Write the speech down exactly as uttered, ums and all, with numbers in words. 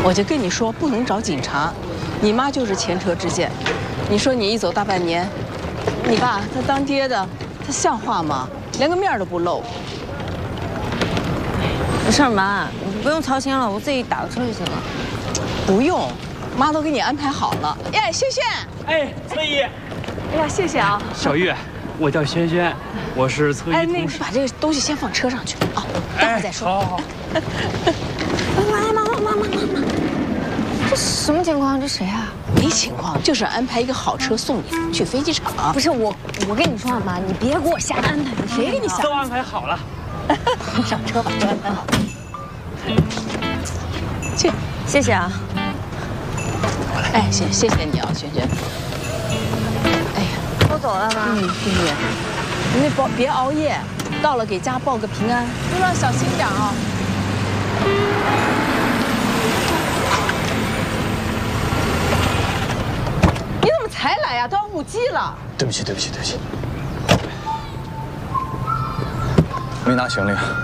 我就跟你说，不能找警察。你妈就是前车之鉴。你说你一走大半年，你爸他当爹的，他像话吗？连个面都不露。 没事，妈，你不用操心了，我自己打个车就行了。 不用，妈都给你安排好了。耶，轩轩。 哎，崔姨。 哎呀，谢谢啊。 小玉，我叫轩轩，我是崔姨哎， 同事。 那个把这个东西先放车上去啊，待会儿再说。 好好好。 妈妈妈妈妈妈妈，这什么情况？这谁啊？ 没情况，就是安排一个好车送你去飞机场。 不是我，我跟你说啊，妈，你别给我瞎安排， 谁给你瞎？ 都安排好了。 上车吧，都安排好。去， 谢谢啊。 哎，谢谢谢你啊，轩轩。哎呀， 我走了，妈。 嗯，谢谢。你那别别熬夜，到了给家报个平安，路上小心点啊。你怎么才来呀？都要误机了。 对不起，对不起，对不起，没拿行李。